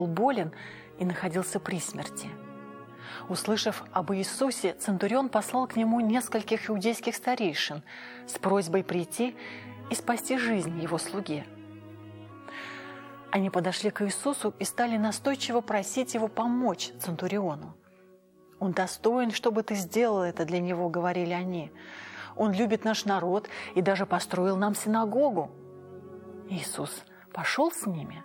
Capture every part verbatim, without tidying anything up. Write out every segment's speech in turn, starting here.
был болен и находился при смерти. Услышав об Иисусе, центурион послал к нему нескольких иудейских старейшин с просьбой прийти и спасти жизнь его слуге. Они подошли к Иисусу и стали настойчиво просить его помочь центуриону. «Он достоин, чтобы ты сделал это для него», — говорили они. «Он любит наш народ и даже построил нам синагогу». Иисус пошел с ними.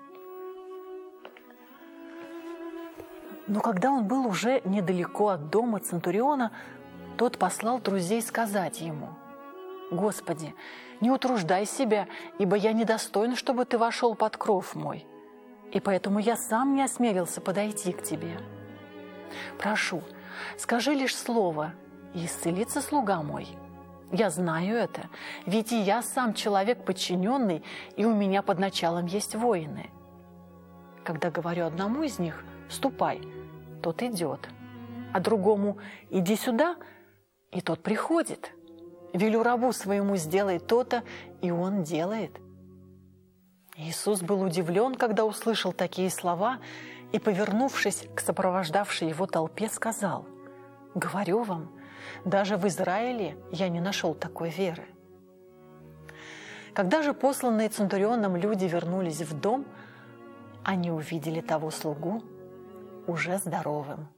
Но когда он был уже недалеко от дома центуриона, тот послал друзей сказать ему: «Господи, не утруждай себя, ибо я недостоин, чтобы ты вошел под кров мой, и поэтому я сам не осмелился подойти к тебе. Прошу, скажи лишь слово, и исцелится слуга мой. Я знаю это, ведь и я сам человек подчиненный, и у меня под началом есть воины. Когда говорю одному из них: ступай, тот идет, а другому: иди сюда, и тот приходит. Велю рабу своему: сделай то-то, и он делает». Иисус был удивлен, когда услышал такие слова, и, повернувшись к сопровождавшей его толпе, сказал: «Говорю вам, даже в Израиле я не нашел такой веры». Когда же посланные центурионом люди вернулись в дом, они увидели того слугу уже здоровым.